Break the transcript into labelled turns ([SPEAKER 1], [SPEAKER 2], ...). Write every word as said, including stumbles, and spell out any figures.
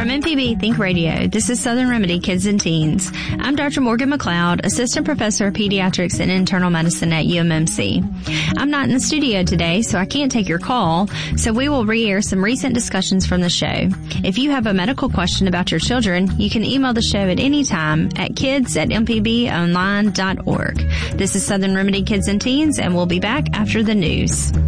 [SPEAKER 1] From M P B Think Radio, this is Southern Remedy Kids and Teens. I'm Doctor Morgan McLeod, Assistant Professor of Pediatrics and Internal Medicine at U M M C. I'm not in the studio today, so I can't take your call, so we will re-air some recent discussions from the show. If you have a medical question about your children, you can email the show at any time at kids at m p b online dot org. This is Southern Remedy Kids and Teens, and we'll be back after the news.